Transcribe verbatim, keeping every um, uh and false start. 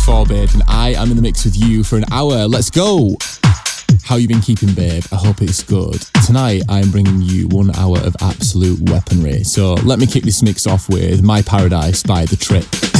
for, babe, and I am in the mix with you for an hour. Let's go! How you been keeping, babe? I hope it's good. Tonight, I'm bringing you one hour of absolute weaponry. So let me kick this mix off with My Paradise by The Trip.